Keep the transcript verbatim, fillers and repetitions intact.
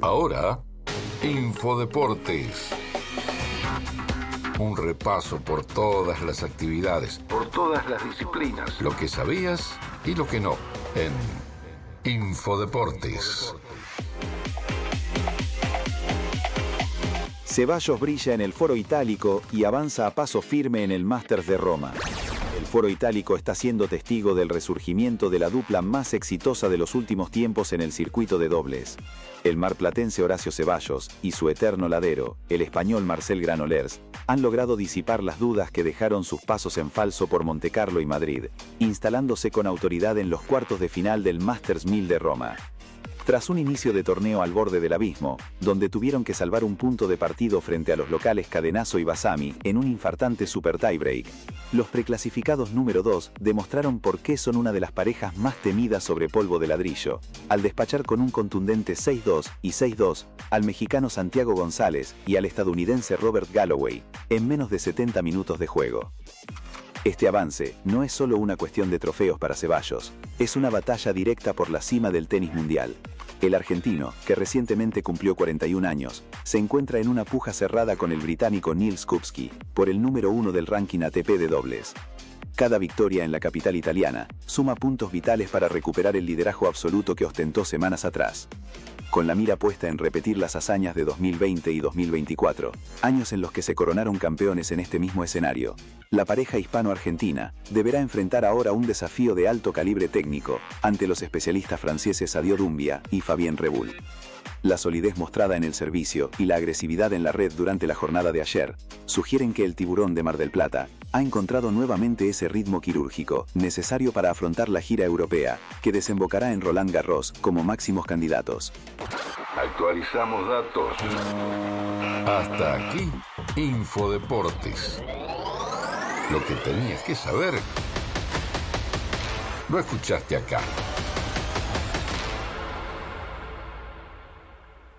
Ahora, Infodeportes. Un repaso por todas las actividades, por todas las disciplinas, lo que sabías y lo que no, en Infodeportes. Ceballos brilla en el Foro Itálico y avanza a paso firme en el Masters de Roma. El Foro Itálico está siendo testigo del resurgimiento de la dupla más exitosa de los últimos tiempos en el circuito de dobles. El marplatense Horacio Ceballos y su eterno ladero, el español Marcel Granollers, han logrado disipar las dudas que dejaron sus pasos en falso por Montecarlo y Madrid, instalándose con autoridad en los cuartos de final del Masters mil de Roma. Tras un inicio de torneo al borde del abismo, donde tuvieron que salvar un punto de partido frente a los locales Cadenazo y Bassami en un infartante super tiebreak, los preclasificados número dos demostraron por qué son una de las parejas más temidas sobre polvo de ladrillo, al despachar con un contundente seis dos y seis dos al mexicano Santiago González y al estadounidense Robert Galloway, en menos de setenta minutos de juego. Este avance no es solo una cuestión de trofeos para Ceballos, es una batalla directa por la cima del tenis mundial. El argentino, que recientemente cumplió cuarenta y un años, se encuentra en una puja cerrada con el británico Neil Skupski por el número uno del ranking A T P de dobles. Cada victoria en la capital italiana suma puntos vitales para recuperar el liderazgo absoluto que ostentó semanas atrás. Con la mira puesta en repetir las hazañas de dos mil veinte y dos mil veinticuatro, años en los que se coronaron campeones en este mismo escenario, la pareja hispano-argentina deberá enfrentar ahora un desafío de alto calibre técnico ante los especialistas franceses Adio Doumbia y Fabien Rebul. La solidez mostrada en el servicio y la agresividad en la red durante la jornada de ayer sugieren que el tiburón de Mar del Plata ha encontrado nuevamente ese ritmo quirúrgico necesario para afrontar la gira europea, que desembocará en Roland Garros como máximos candidatos. Actualizamos datos. Hasta aquí, Infodeportes. Lo que tenías que saber, lo escuchaste acá.